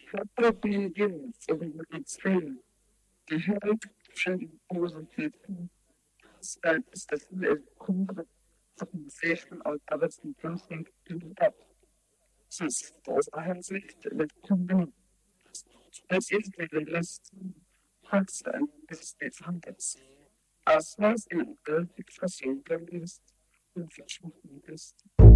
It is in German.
Begins with its fame. The head trending positive status that is compensation aus Arbeitsplätzen ab. Das ist aus Hinsicht mit Kunden. Es ist der letzten Handstand des Handels. Als was in der Version ist und verschwunden ist.